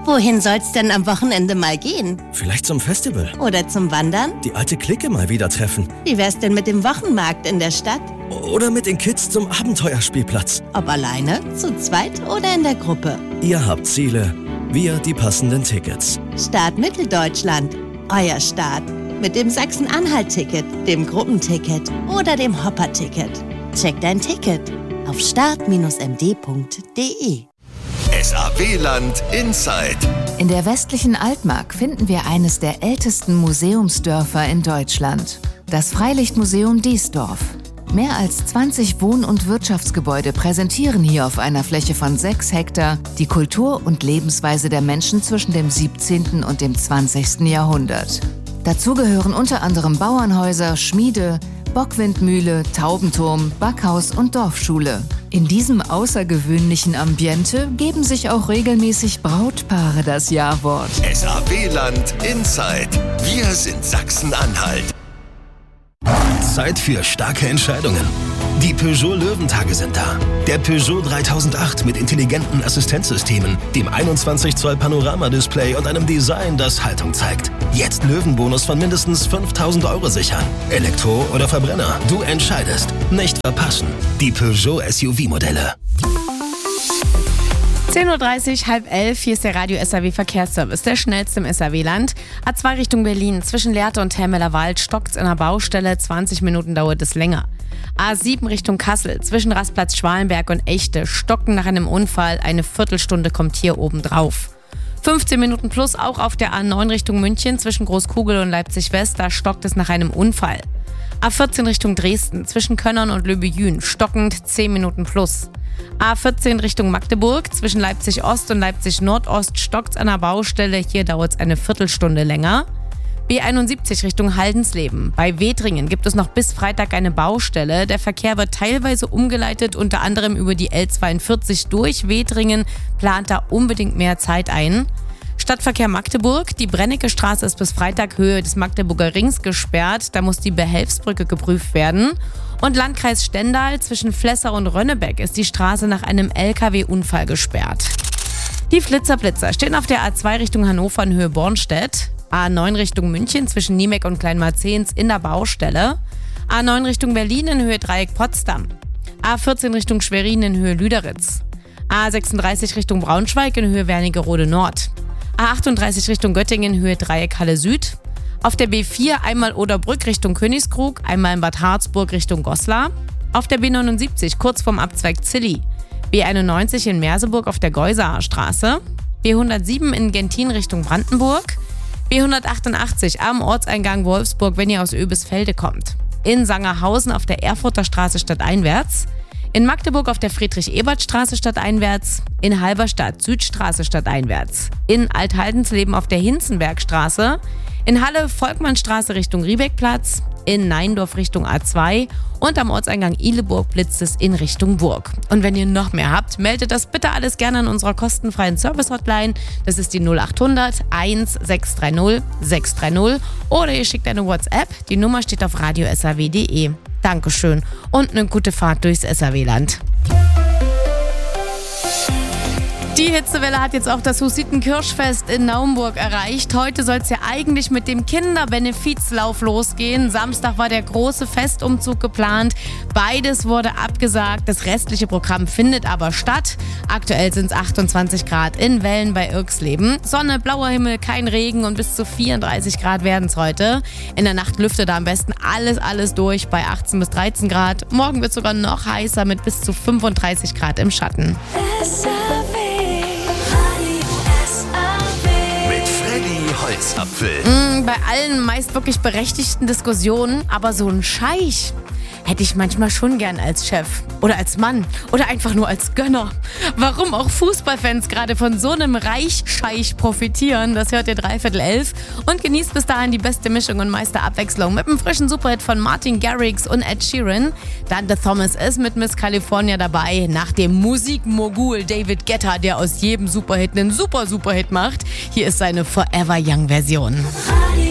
Wohin soll's denn am Wochenende mal gehen? Vielleicht zum Festival. Oder zum Wandern? Die alte Clique mal wieder treffen. Wie wär's denn mit dem Wochenmarkt in der Stadt? Oder mit den Kids zum Abenteuerspielplatz. Ob alleine, zu zweit oder in der Gruppe? Ihr habt Ziele, wir die passenden Tickets. Start Mitteldeutschland. Euer Start. Mit dem Sachsen-Anhalt-Ticket, dem Gruppenticket oder dem Hopper-Ticket. Check dein Ticket auf start-md.de. SAW-Land Inside. In der westlichen Altmark finden wir eines der ältesten Museumsdörfer in Deutschland. Das Freilichtmuseum Diesdorf. Mehr als 20 Wohn- und Wirtschaftsgebäude präsentieren hier auf einer Fläche von 6 Hektar die Kultur und Lebensweise der Menschen zwischen dem 17. und dem 20. Jahrhundert. Dazu gehören unter anderem Bauernhäuser, Schmiede, Bockwindmühle, Taubenturm, Backhaus und Dorfschule. In diesem außergewöhnlichen Ambiente geben sich auch regelmäßig Brautpaare das Ja-Wort. SAW-Land Inside. Wir sind Sachsen-Anhalt. Zeit für starke Entscheidungen. Die Peugeot Löwentage sind da. Der Peugeot 3008 mit intelligenten Assistenzsystemen, dem 21 Zoll Panoramadisplay und einem Design, das Haltung zeigt. Jetzt Löwenbonus von mindestens 5.000 € sichern. Elektro oder Verbrenner, du entscheidest. Nicht verpassen. Die Peugeot SUV-Modelle. 10.30 Uhr, halb 11, hier ist der Radio SAW Verkehrsservice, der schnellste im SAW-Land. A2 Richtung Berlin, zwischen Lehrte und Helmelerwald stockt's in der Baustelle, 20 Minuten dauert es länger. A7 Richtung Kassel, zwischen Rastplatz Schwalenberg und Echte, stocken nach einem Unfall, eine Viertelstunde kommt hier oben drauf. 15 Minuten plus auch auf der A9 Richtung München, zwischen Großkugel und Leipzig-West, da stockt es nach einem Unfall. A14 Richtung Dresden, zwischen Könnern und Löbejün, stockend 10 Minuten plus. A14 Richtung Magdeburg, zwischen Leipzig-Ost und Leipzig-Nordost stockt's an der Baustelle, hier dauert's eine Viertelstunde länger. B71 Richtung Haldensleben. Bei Wedringen gibt es noch bis Freitag eine Baustelle. Der Verkehr wird teilweise umgeleitet, unter anderem über die L42 durch Wedringen. Plant da unbedingt mehr Zeit ein. Stadtverkehr Magdeburg. Die Brennecke Straße ist bis Freitag Höhe des Magdeburger Rings gesperrt. Da muss die Behelfsbrücke geprüft werden. Und Landkreis Stendal zwischen Flessau und Rönnebeck ist die Straße nach einem LKW-Unfall gesperrt. Die Flitzer stehen auf der A2 Richtung Hannover in Höhe Bornstedt. A9 Richtung München zwischen Niemeck und Kleinmarzens in der Baustelle. A9 Richtung Berlin in Höhe Dreieck Potsdam. A14 Richtung Schwerin in Höhe Lüderitz. A36 Richtung Braunschweig in Höhe Wernigerode Nord. A38 Richtung Göttingen in Höhe Dreieck Halle Süd. Auf der B4 einmal Oderbrück Richtung Königskrug, einmal in Bad Harzburg Richtung Goslar. Auf der B79 kurz vorm Abzweig Zilli. B91 in Merseburg auf der Geusaer Straße. B107 in Gentin Richtung Brandenburg. B188 am Ortseingang Wolfsburg, wenn ihr aus Oebisfelde kommt. In Sangerhausen auf der Erfurter Straße stadteinwärts. In Magdeburg auf der Friedrich-Ebert-Straße stadteinwärts. In Halberstadt Südstraße stadteinwärts. In Althaldensleben auf der Hinzenbergstraße. In Halle Volkmannstraße Richtung Riebeckplatz. In Neindorf Richtung A2. Und am Ortseingang Ihleburg blitzt es in Richtung Burg. Und wenn ihr noch mehr habt, meldet das bitte alles gerne an unserer kostenfreien Service-Hotline. Das ist die 0800 1630 630. Oder ihr schickt eine WhatsApp. Die Nummer steht auf radio.saw.de. Dankeschön und eine gute Fahrt durchs SAW-Land. Die Hitzewelle hat jetzt auch das Hussitenkirschfest in Naumburg erreicht. Heute soll es ja eigentlich mit dem Kinderbenefizlauf losgehen. Samstag war der große Festumzug geplant. Beides wurde abgesagt. Das restliche Programm findet aber statt. Aktuell sind es 28 Grad in Wellen bei Irksleben. Sonne, blauer Himmel, kein Regen und bis zu 34 Grad werden es heute. In der Nacht lüftet da am besten alles durch bei 18 bis 13 Grad. Morgen wird es sogar noch heißer mit bis zu 35 Grad im Schatten. Holzapfel. Bei allen meist wirklich berechtigten Diskussionen, aber so ein Scheich hätte ich manchmal schon gern als Chef oder als Mann oder einfach nur als Gönner. Warum auch Fußballfans gerade von so einem Reichscheich profitieren, das hört ihr 11:15 und genießt bis dahin die beste Mischung und meiste Abwechslung mit einem frischen Superhit von Martin Garrix und Ed Sheeran. Dante Thomas ist mit Miss California dabei, nach dem Musikmogul David Guetta, der aus jedem Superhit einen Superhit macht. Hier ist seine Forever Young Version.